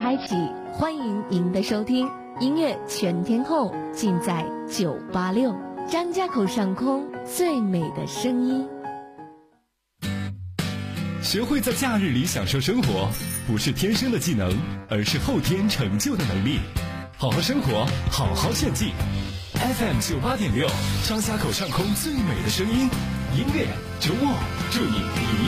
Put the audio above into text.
开启，欢迎您的收听，音乐全天候尽在986张家口上空最美的声音。 学会在假日里享受生活，不是天生的技能，而是后天成就的能力。好好生活，好好炫技。FM 98.6，张家口上空最美的声音，音乐周末，祝你